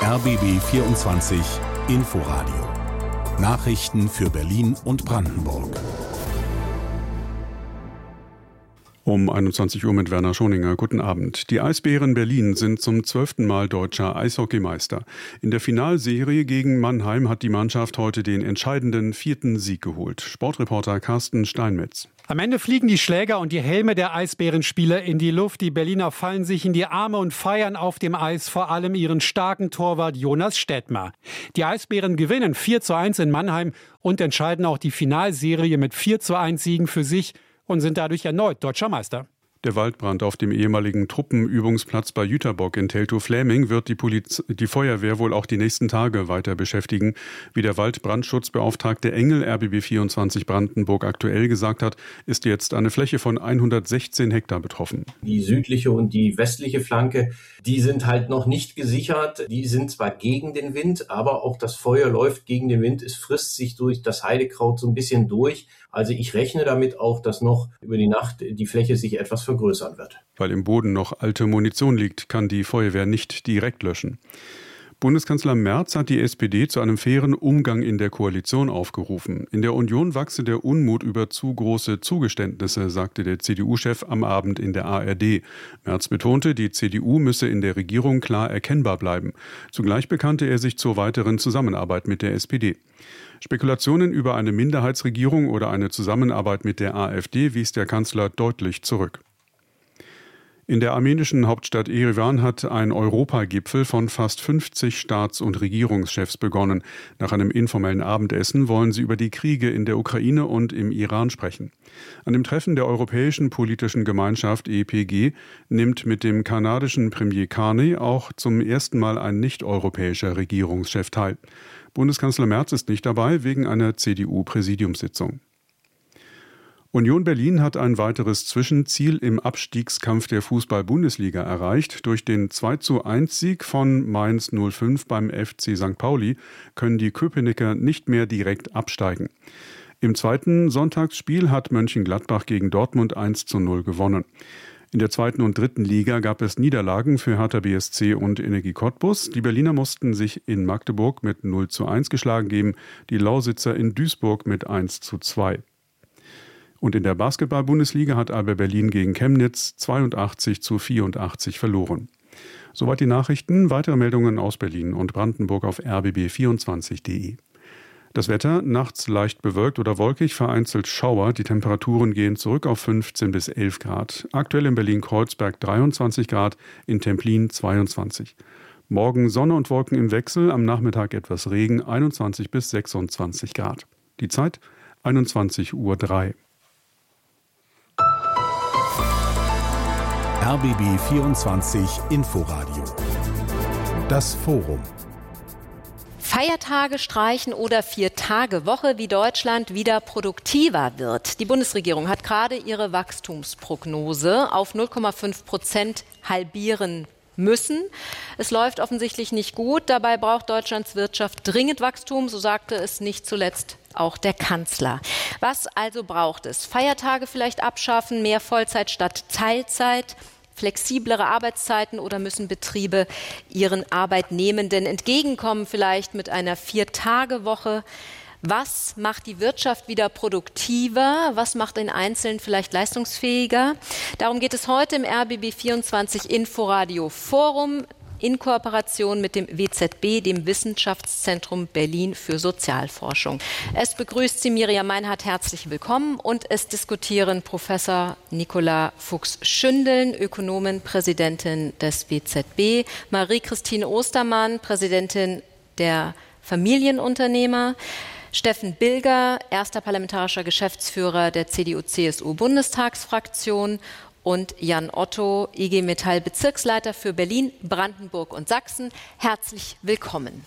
RBB 24 Inforadio. Nachrichten für Berlin und Brandenburg. Um 21 Uhr mit Werner Schoninger. Guten Abend. Die Eisbären Berlin sind zum 12. Mal deutscher Eishockeymeister. In der Finalserie gegen Mannheim hat die Mannschaft heute den entscheidenden 4. Sieg geholt. Sportreporter Carsten Steinmetz. Am Ende fliegen die Schläger und die Helme der Eisbärenspieler in die Luft. Die Berliner fallen sich in die Arme und feiern auf dem Eis vor allem ihren starken Torwart Jonas Stettmer. Die Eisbären gewinnen 4:1 in Mannheim und entscheiden auch die Finalserie mit 4:1 Siegen für sich und sind dadurch erneut deutscher Meister. Der Waldbrand auf dem ehemaligen Truppenübungsplatz bei Jüterbock in Teltow-Fläming wird die Feuerwehr wohl auch die nächsten Tage weiter beschäftigen. Wie der Waldbrandschutzbeauftragte Engel RBB 24 Brandenburg aktuell gesagt hat, ist jetzt eine Fläche von 116 Hektar betroffen. Die südliche und die westliche Flanke, die sind halt noch nicht gesichert. Die sind zwar gegen den Wind, aber auch das Feuer läuft gegen den Wind. Es frisst sich durch das Heidekraut so ein bisschen durch. Also ich rechne damit auch, dass noch über die Nacht die Fläche sich etwas vergrößern wird. Weil im Boden noch alte Munition liegt, kann die Feuerwehr nicht direkt löschen. Bundeskanzler Merz hat die SPD zu einem fairen Umgang in der Koalition aufgerufen. In der Union wachse der Unmut über zu große Zugeständnisse, sagte der CDU-Chef am Abend in der ARD. Merz betonte, die CDU müsse in der Regierung klar erkennbar bleiben. Zugleich bekannte er sich zur weiteren Zusammenarbeit mit der SPD. Spekulationen über eine Minderheitsregierung oder eine Zusammenarbeit mit der AfD wies der Kanzler deutlich zurück. In der armenischen Hauptstadt Erevan hat ein Europagipfel von fast 50 Staats- und Regierungschefs begonnen. Nach einem informellen Abendessen wollen sie über die Kriege in der Ukraine und im Iran sprechen. An dem Treffen der Europäischen Politischen Gemeinschaft EPG nimmt mit dem kanadischen Premier Carney auch zum ersten Mal ein nicht-europäischer Regierungschef teil. Bundeskanzler Merz ist nicht dabei wegen einer CDU-Präsidiumssitzung. Union Berlin hat ein weiteres Zwischenziel im Abstiegskampf der Fußball-Bundesliga erreicht. Durch den 2:1-Sieg von Mainz 05 beim FC St. Pauli können die Köpenicker nicht mehr direkt absteigen. Im zweiten Sonntagsspiel hat Mönchengladbach gegen Dortmund 1:0 gewonnen. In der zweiten und dritten Liga gab es Niederlagen für Hertha BSC und Energie Cottbus. Die Berliner mussten sich in Magdeburg mit 0:1 geschlagen geben, die Lausitzer in Duisburg mit 1:2. Und in der Basketball-Bundesliga hat Alba Berlin gegen Chemnitz 82:84 verloren. Soweit die Nachrichten. Weitere Meldungen aus Berlin und Brandenburg auf rbb24.de. Das Wetter, nachts leicht bewölkt oder wolkig, vereinzelt Schauer. Die Temperaturen gehen zurück auf 15 bis 11 Grad. Aktuell in Berlin-Kreuzberg 23 Grad, in Templin 22. Morgen Sonne und Wolken im Wechsel, am Nachmittag etwas Regen, 21 bis 26 Grad. Die Zeit 21:03 Uhr. RBB 24 Inforadio. Das Forum. Feiertage streichen oder 4-Tage-Woche, wie Deutschland wieder produktiver wird. Die Bundesregierung hat gerade ihre Wachstumsprognose auf 0,5% halbieren müssen. Es läuft offensichtlich nicht gut. Dabei braucht Deutschlands Wirtschaft dringend Wachstum, so sagte es nicht zuletzt auch der Kanzler. Was also braucht es? Feiertage vielleicht abschaffen, mehr Vollzeit statt Teilzeit, flexiblere Arbeitszeiten oder müssen Betriebe ihren Arbeitnehmenden entgegenkommen, vielleicht mit einer 4-Tage-Woche? Was macht die Wirtschaft wieder produktiver? Was macht den Einzelnen vielleicht leistungsfähiger? Darum geht es heute im RBB 24 Inforadio Forum in Kooperation mit dem WZB, dem Wissenschaftszentrum Berlin für Sozialforschung. Es begrüßt Sie Miriam Meinhardt, herzlich willkommen, und es diskutieren Professor Nicola Fuchs-Schündeln, Ökonomin, Präsidentin des WZB, Marie-Christine Ostermann, Präsidentin der Familienunternehmer, Steffen Bilger, erster parlamentarischer Geschäftsführer der CDU-CSU-Bundestagsfraktion, und Jan Otto, IG Metall Bezirksleiter für Berlin, Brandenburg und Sachsen. Herzlich willkommen.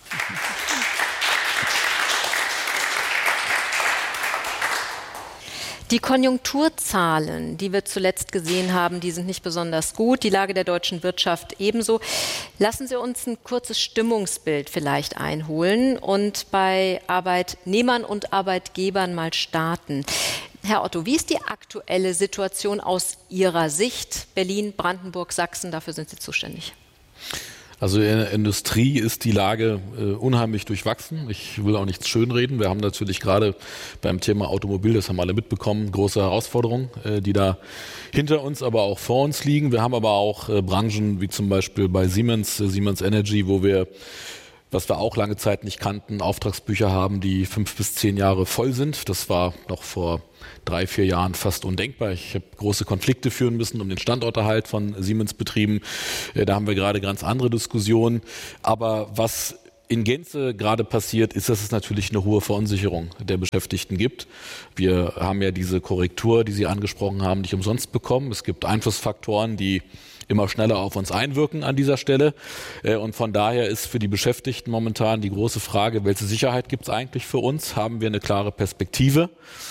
Die Konjunkturzahlen, die wir zuletzt gesehen haben, die sind nicht besonders gut. Die Lage der deutschen Wirtschaft ebenso. Lassen Sie uns ein kurzes Stimmungsbild vielleicht einholen und bei Arbeitnehmern und Arbeitgebern mal starten. Herr Otto, wie ist die aktuelle Situation aus Ihrer Sicht? Berlin, Brandenburg, Sachsen, dafür sind Sie zuständig. Also in der Industrie ist die Lage unheimlich durchwachsen. Ich will auch nichts schönreden. Wir haben natürlich gerade beim Thema Automobil, das haben alle mitbekommen, große Herausforderungen, die da hinter uns, aber auch vor uns liegen. Wir haben aber auch Branchen wie zum Beispiel bei Siemens Energy, wo wir, was wir auch lange Zeit nicht kannten, Auftragsbücher haben, die 5 bis 10 Jahre voll sind. Das war noch vor 3-4 Jahren fast undenkbar. Ich habe große Konflikte führen müssen um den Standorterhalt von Siemens-Betrieben. Da haben wir gerade ganz andere Diskussionen. Aber was in Gänze gerade passiert, ist, dass es natürlich eine hohe Verunsicherung der Beschäftigten gibt. Wir haben ja diese Korrektur, die Sie angesprochen haben, nicht umsonst bekommen. Es gibt Einflussfaktoren, die immer schneller auf uns einwirken an dieser Stelle. Und von daher ist für die Beschäftigten momentan die große Frage, welche Sicherheit gibt es eigentlich für uns? Haben wir eine klare Perspektive?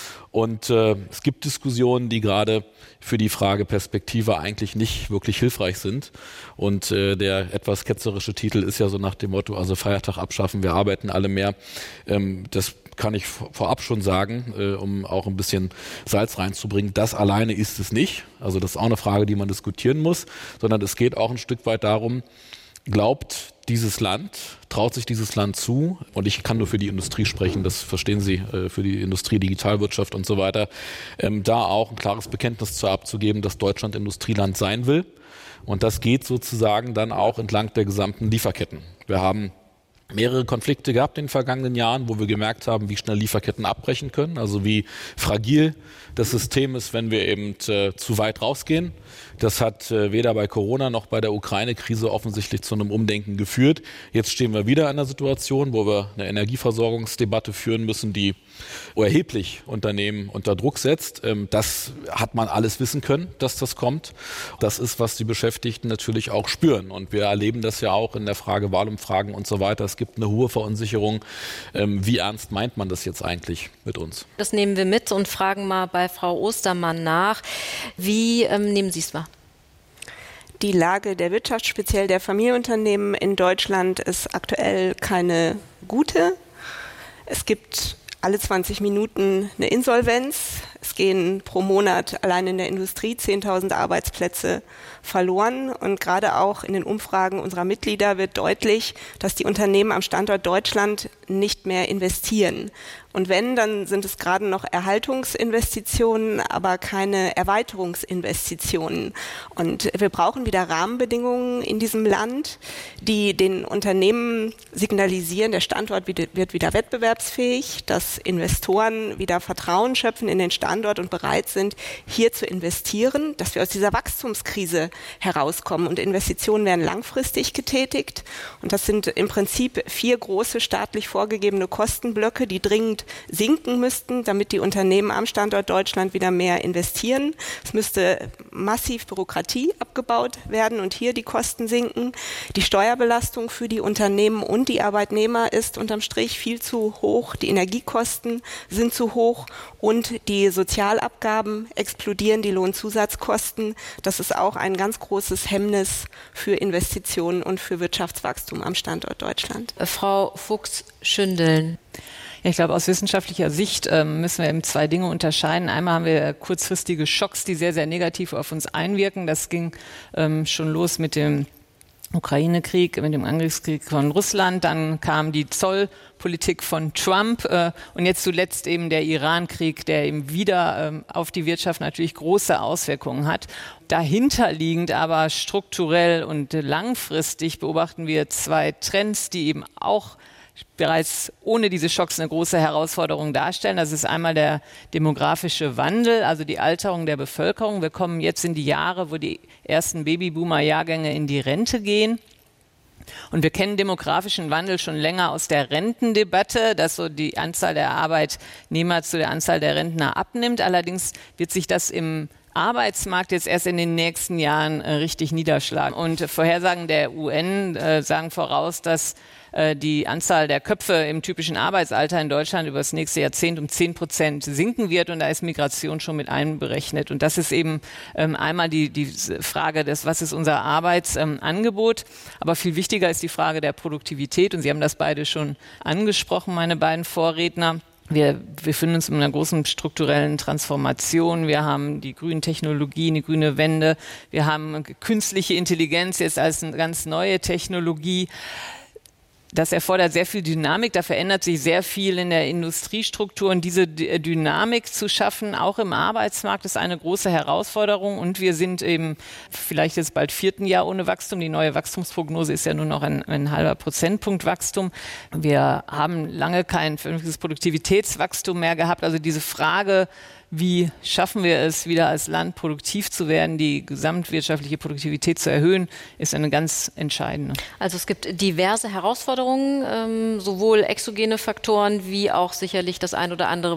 Und es gibt Diskussionen, die gerade für die Frage Perspektive eigentlich nicht wirklich hilfreich sind. Und der etwas ketzerische Titel ist ja so nach dem Motto, also Feiertag abschaffen, wir arbeiten alle mehr. Das kann ich vorab schon sagen, um auch ein bisschen Salz reinzubringen. Das alleine ist es nicht. Also das ist auch eine Frage, die man diskutieren muss, sondern es geht auch ein Stück weit darum, glaubt dieses Land, traut sich dieses Land zu, und ich kann nur für die Industrie sprechen, das verstehen Sie, für die Industrie, Digitalwirtschaft und so weiter, da auch ein klares Bekenntnis zu abzugeben, dass Deutschland Industrieland sein will. Und das geht sozusagen dann auch entlang der gesamten Lieferketten. Wir haben mehrere Konflikte gehabt in den vergangenen Jahren, wo wir gemerkt haben, wie schnell Lieferketten abbrechen können, also wie fragil das System ist, wenn wir eben zu weit rausgehen. Das hat weder bei Corona noch bei der Ukraine-Krise offensichtlich zu einem Umdenken geführt. Jetzt stehen wir wieder in einer Situation, wo wir eine Energieversorgungsdebatte führen müssen, die erheblich Unternehmen unter Druck setzt. Das hat man alles wissen können, dass das kommt. Das ist, was die Beschäftigten natürlich auch spüren. Und wir erleben das ja auch in der Frage Wahlumfragen und so weiter. Es gibt eine hohe Verunsicherung. Wie ernst meint man das jetzt eigentlich mit uns? Das nehmen wir mit und fragen mal bei Frau Ostermann nach. Wie nehmen Sie es wahr? Die Lage der Wirtschaft, speziell der Familienunternehmen in Deutschland, ist aktuell keine gute. Es gibt alle 20 Minuten eine Insolvenz. Es gehen pro Monat allein in der Industrie 10.000 Arbeitsplätze verloren. Und gerade auch in den Umfragen unserer Mitglieder wird deutlich, dass die Unternehmen am Standort Deutschland nicht mehr investieren. Und wenn, dann sind es gerade noch Erhaltungsinvestitionen, aber keine Erweiterungsinvestitionen. Und wir brauchen wieder Rahmenbedingungen in diesem Land, die den Unternehmen signalisieren, der Standort wird wieder wettbewerbsfähig, dass Investoren wieder Vertrauen schöpfen in den Standort und bereit sind, hier zu investieren, dass wir aus dieser Wachstumskrise herauskommen. Und Investitionen werden langfristig getätigt. Und das sind im Prinzip 4 große staatlich vorgegebene Kostenblöcke, die dringend sinken müssten, damit die Unternehmen am Standort Deutschland wieder mehr investieren. Es müsste massiv Bürokratie abgebaut werden und hier die Kosten sinken. Die Steuerbelastung für die Unternehmen und die Arbeitnehmer ist unterm Strich viel zu hoch. Die Energiekosten sind zu hoch und die Sozialabgaben explodieren, die Lohnzusatzkosten. Das ist auch ein ganz großes Hemmnis für Investitionen und für Wirtschaftswachstum am Standort Deutschland. Frau Fuchs-Schündeln. Ja, ich glaube, aus wissenschaftlicher Sicht müssen wir eben 2 Dinge unterscheiden. Einmal haben wir kurzfristige Schocks, die sehr, sehr negativ auf uns einwirken. Das ging schon los mit dem Ukraine-Krieg, mit dem Angriffskrieg von Russland. Dann kam die Zollpolitik von Trump und jetzt zuletzt eben der Iran-Krieg, der eben wieder auf die Wirtschaft natürlich große Auswirkungen hat. Dahinterliegend aber strukturell und langfristig beobachten wir 2 Trends, die eben auch bereits ohne diese Schocks eine große Herausforderung darstellen. Das ist einmal der demografische Wandel, also die Alterung der Bevölkerung. Wir kommen jetzt in die Jahre, wo die ersten Babyboomer-Jahrgänge in die Rente gehen. Und wir kennen demografischen Wandel schon länger aus der Rentendebatte, dass so die Anzahl der Arbeitnehmer zu der Anzahl der Rentner abnimmt. Allerdings wird sich das im Arbeitsmarkt jetzt erst in den nächsten Jahren richtig niederschlagen. Und Vorhersagen der UN sagen voraus, dass die Anzahl der Köpfe im typischen Arbeitsalter in Deutschland über das nächste Jahrzehnt um 10% sinken wird. Und da ist Migration schon mit einberechnet. Und das ist eben einmal die Frage des, was ist unser Arbeitsangebot? Aber viel wichtiger ist die Frage der Produktivität. Und Sie haben das beide schon angesprochen, meine beiden Vorredner. Wir befinden uns in einer großen strukturellen Transformation. Wir haben die grünen Technologien, die grüne Wende. Wir haben künstliche Intelligenz jetzt als eine ganz neue Technologie. Das erfordert sehr viel Dynamik, da verändert sich sehr viel in der Industriestruktur und diese Dynamik zu schaffen, auch im Arbeitsmarkt, ist eine große Herausforderung und wir sind eben vielleicht jetzt bald 4. Jahr ohne Wachstum. Die neue Wachstumsprognose ist ja nur noch ein halber Prozentpunkt Wachstum. Wir haben lange kein vernünftiges Produktivitätswachstum mehr gehabt, also diese Frage, wie schaffen wir es, wieder als Land produktiv zu werden, die gesamtwirtschaftliche Produktivität zu erhöhen, ist eine ganz entscheidende. Also es gibt diverse Herausforderungen, sowohl exogene Faktoren wie auch sicherlich das ein oder andere